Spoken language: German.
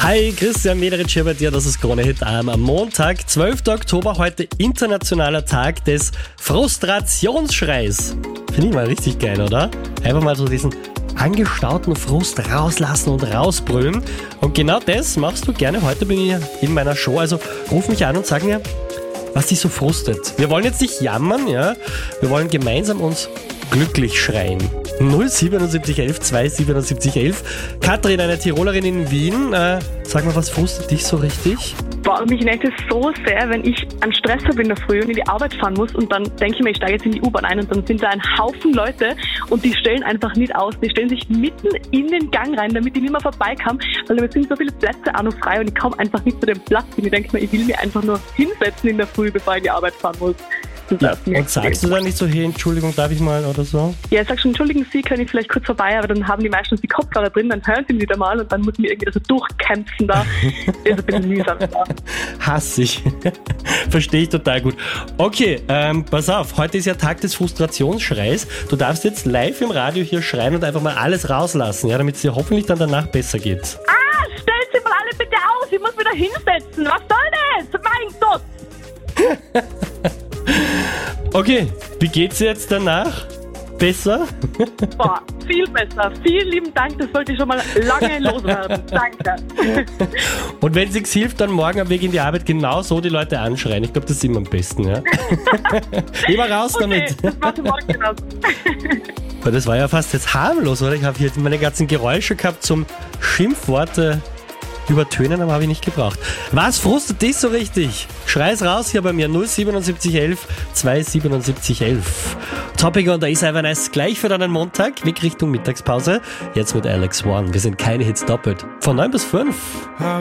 Hi, Christian Mederitsch hier bei dir, das ist Krone Hit am Montag, 12. Oktober, heute internationaler Tag des Frustrationsschreis. Finde ich mal richtig geil, oder? Einfach mal so diesen angestauten Frust rauslassen und rausbrüllen. Und genau das machst du gerne heute bei mir in meiner Show. Also ruf mich an und sag mir, was dich so frustet. Wir wollen jetzt nicht jammern, ja? Wir wollen gemeinsam uns glücklich schreien. 07711 27711. Katrin, eine Tirolerin in Wien. Sag mal, was frustet dich so richtig? Boah, mich nervt es so sehr, wenn ich an Stress habe in der Früh und in die Arbeit fahren muss und dann denke ich mir, ich steige jetzt in die U-Bahn ein und dann sind da ein Haufen Leute und die stellen einfach nicht aus. Die stellen sich mitten in den Gang rein, damit ich nicht mehr vorbeikomme, weil da sind so viele Plätze auch noch frei und ich komme einfach nicht zu dem Platz. Und ich denke mir, ich will mir einfach nur hinsetzen in der Früh, bevor ich in die Arbeit fahren muss. Ja. Und sagst du dann nicht so, hey, Entschuldigung, darf ich mal oder so? Ja, ich sag schon, entschuldigen Sie, kann ich vielleicht kurz vorbei, aber dann haben die meistens die Kopfhörer drin, dann hören sie mich wieder mal und dann muss ich mir irgendwie so durchkämpfen da. Das ist ein bisschen mühsam da. Hass ich. Verstehe ich total gut. Okay, pass auf, heute ist ja Tag des Frustrationsschreis. Du darfst jetzt live im Radio hier schreien und einfach mal alles rauslassen, ja, damit es dir hoffentlich dann danach besser geht. Stellt Sie mal alle bitte aus, ich muss mich da hinsetzen. Was soll das? Mein Gott! Okay, wie geht's dir jetzt danach? Besser? Boah, viel besser. Vielen lieben Dank, das wollte ich schon mal lange loswerden. Danke. Und wenn es nichts hilft, dann morgen am Weg in die Arbeit genau so die Leute anschreien. Ich glaube, das ist immer am besten, ja? Immer raus damit. Das mache ich morgen genauso. Aber das war ja fast jetzt harmlos, oder? Ich habe hier meine ganzen Geräusche gehabt zum Schimpfworte übertönen, aber habe ich nicht gebraucht. Was frustet dich so richtig? Schrei's raus hier bei mir 07711 27711. Topic und da ist einfach nice gleich für deinen Montag, Weg Richtung Mittagspause. Jetzt mit Alex One. Wir sind keine Hits doppelt. Von 9 bis 5.